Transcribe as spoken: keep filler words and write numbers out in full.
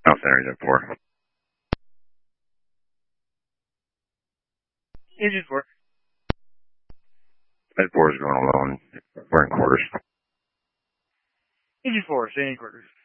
House Center, Engine four. Engine four. Med four is going alone. We're in quarters. Engine four, staying in quarters.